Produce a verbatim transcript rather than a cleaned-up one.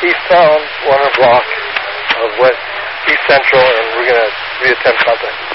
East Town, one hundred block of West East Central, and we're going to reattempt contact.